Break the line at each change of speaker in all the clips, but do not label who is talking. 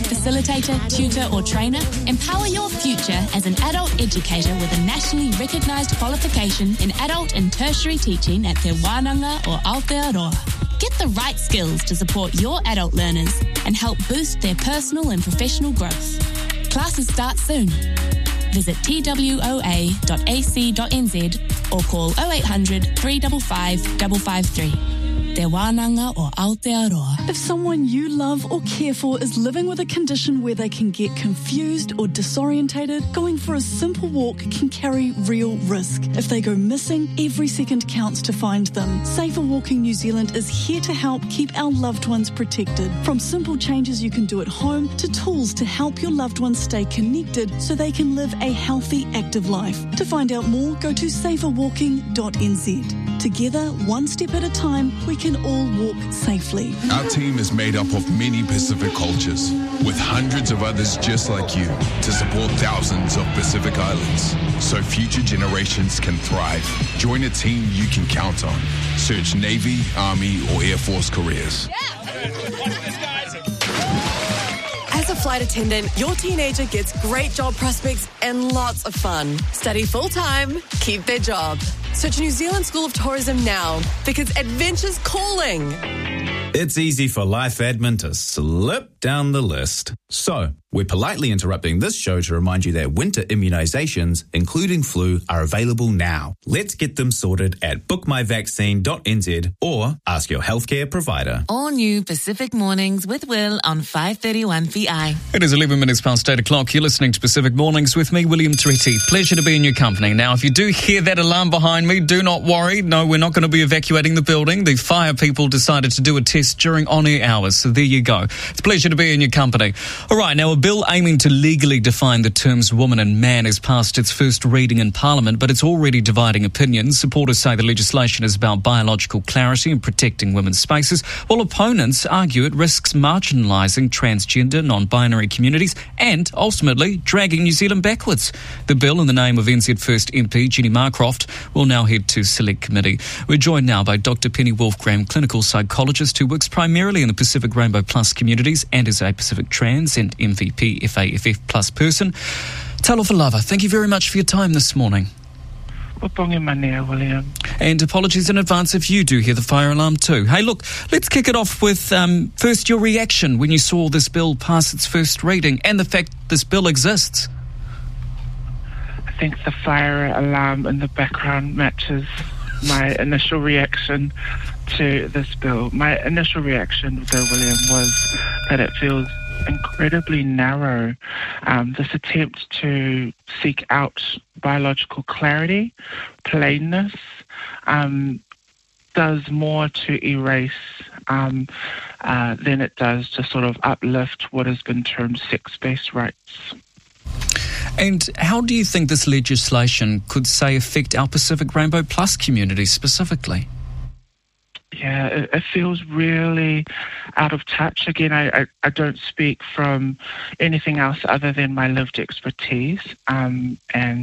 facilitator, tutor or trainer? Empower your future as an adult educator with a nationally recognised qualification in adult and tertiary teaching at Te Wānanga or Aotearoa. Get the right skills to support your adult learners and help boost their personal and professional growth. Classes start soon. Visit twoa.ac.nz or call 0800 355 553. Te Wānanga or Aotearoa.
If someone you love or care for is living with a condition where they can get confused or disorientated, going for a simple walk can carry real risk. If they go missing, every second counts to find them. Safer Walking New Zealand is here to help keep our loved ones protected. From simple changes you can do at home to tools to help your loved ones stay connected so they can live a healthy, active life. To find out more, go to saferwalking.nz. Together, one step at a time, we can all walk safely.
Our team is made up of many Pacific cultures, with hundreds of others just like you, to support thousands of Pacific Islands, so future generations can thrive. Join a team you can count on. Search Navy, Army, or Air Force careers.
As a flight attendant, your teenager gets great job prospects and lots of fun. Study full-time, keep their job. Search New Zealand School of Tourism now, because adventure's calling.
It's easy for life admin to slip down the list. So, we're politely interrupting this show to remind you that winter immunisations, including flu, are available now. Let's get them sorted at bookmyvaccine.nz or ask your healthcare provider.
All new Pacific Mornings with Will on 531 VI.
It is 11 minutes past 8 o'clock. You're listening to Pacific Mornings with me, William Tretti. Pleasure to be in your company. Now, if you do hear that alarm behind me, do not worry. No, we're not going to be evacuating the building. The fire people decided to do a test during on-air hours, so there you go. It's a pleasure to be in your company. All right, now a bill aiming to legally define the terms woman and man has passed its first reading in Parliament, but it's already dividing opinions. Supporters say the legislation is about biological clarity and protecting women's spaces, while opponents argue it risks marginalising transgender, non-binary communities and, ultimately, dragging New Zealand backwards. The bill, in the name of NZ First MP Jenny Marcroft, will now head to Select Committee. We're joined now by Dr. Penny Wolfgram, clinical psychologist who works primarily in the Pacific Rainbow Plus communities and is a Pacific Trans and MVP FAFF Plus person. Talofa lava, thank you very much for your time this morning.
William.
And apologies in advance if you do hear the fire alarm too. Hey, look, let's kick it off with first your reaction when you saw this bill pass its first reading and the fact this bill exists.
I think the fire alarm in the background matches my initial reaction to this bill. My initial reaction, though, William, was that it feels incredibly narrow. This attempt to seek out biological clarity, plainness, does more to erase than it does to sort of uplift what has been termed sex-based rights.
And how do you think this legislation could, say, affect our Pacific Rainbow Plus community specifically?
Yeah, it feels really out of touch. Again, I don't speak from anything else other than my lived expertise. Having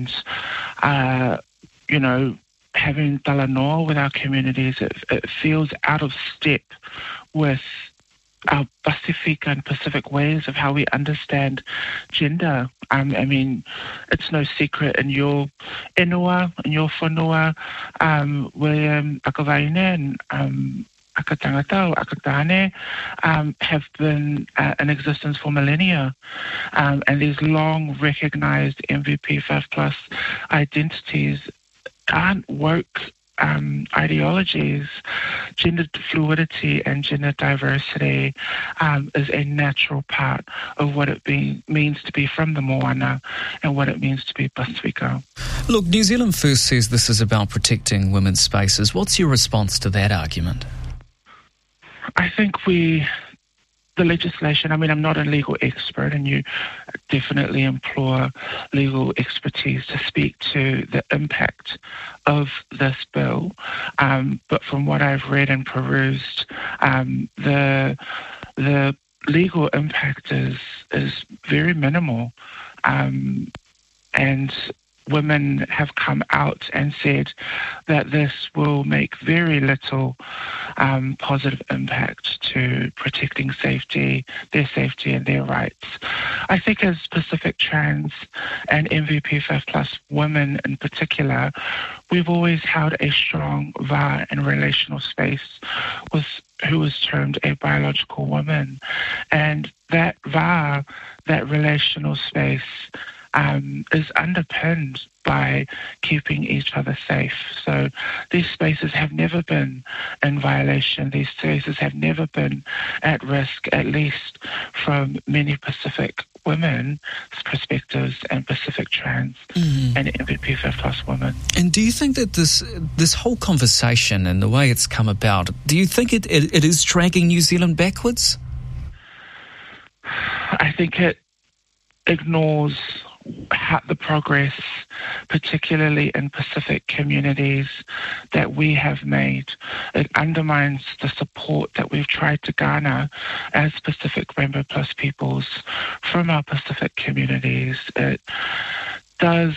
talanoa with our communities, it feels out of step with our Pasifika and Pacific ways of how we understand gender. I mean, it's no secret in your inua, in your whanua, William Akavaine and Akatangata or Akatane have been in existence for millennia. And these long recognized MVP 5+ identities aren't woke ideologies. Gender fluidity and gender diversity is a natural part of what it means to be from the Moana and what it means to be Pasifika.
Look, New Zealand First says this is about protecting women's spaces. What's your response to that argument?
I think the legislation, I mean, I'm not a legal expert, and you definitely implore legal expertise to speak to the impact of this bill. But from what I've read and perused, the legal impact is very minimal. And women have come out and said that this will make very little positive impact to protecting their safety and their rights. I think as Pacific Trans and MVP5+ women in particular, we've always held a strong VA and relational space with who is termed a biological woman. And that VA, that relational space, is underpinned by keeping each other safe. So these spaces have never been in violation. These spaces have never been at risk, at least from many Pacific women's perspectives and Pacific Trans and MVP5+ women.
And do you think that this whole conversation and the way it's come about, do you think it is dragging New Zealand backwards?
I think it ignores the progress, particularly in Pacific communities, that we have made. It undermines the support that we've tried to garner as Pacific Rainbow Plus peoples from our Pacific communities. It does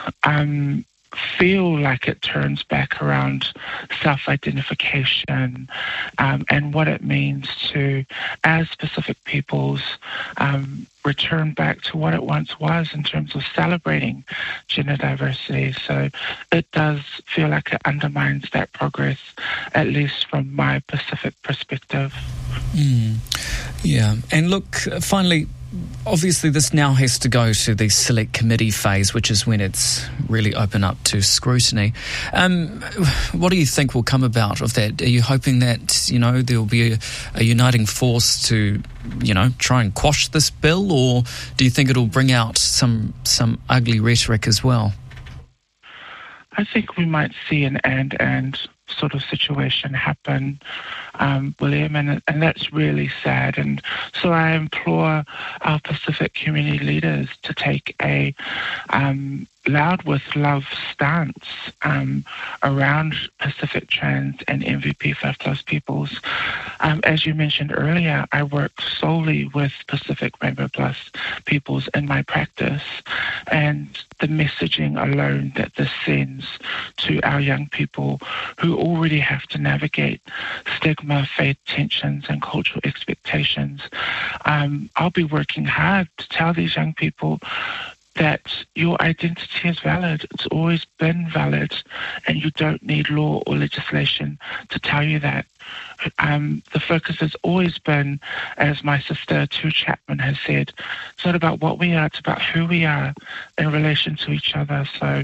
feel like it turns back around self-identification and what it means to, as Pacific peoples, return back to what it once was in terms of celebrating gender diversity. So it does feel like it undermines that progress, at least from my Pacific perspective.
Yeah, and look, finally, obviously this now has to go to the select committee phase, which is when it's really open up to scrutiny. What do you think will come about of that? Are you hoping that, there will be a uniting force to, try and quash this bill, or do you think it'll bring out some ugly rhetoric as well?
I think we might see an and sort of situation happen, William, and that's really sad. And so I implore our Pacific community leaders to take a loud with love stance around Pacific Trans and MVP5+ peoples. As you mentioned earlier, I work solely with Pacific Rainbow Plus peoples in my practice, and the messaging alone that this sends to our young people who already have to navigate stigma, faith tensions, and cultural expectations. I'll be working hard to tell these young people that your identity is valid. It's always been valid, and you don't need law or legislation to tell you that. The focus has always been, as my sister Tu Chapman has said, it's not about what we are, it's about who we are in relation to each other. So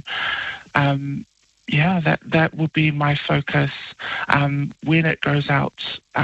that will be my focus when it goes out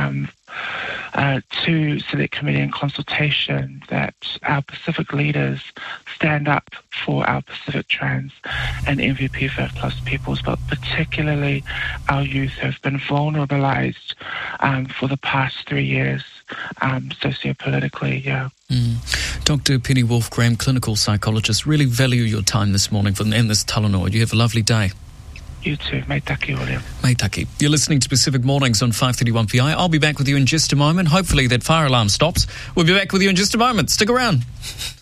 to select committee and consultation, that our Pacific leaders stand up for our Pacific Trans and MVP5+ peoples, but particularly our youth who have been vulnerabilized for the past 3 years sociopolitically.
Dr. Penny Wolf-Graham, clinical psychologist, really value your time this morning in this Talanoa. You have a lovely day.
You too. Mai taki, William.
Mai taki. You're listening to Pacific Mornings on 531 PI. I'll be back with you in just a moment. Hopefully that fire alarm stops. We'll be back with you in just a moment. Stick around.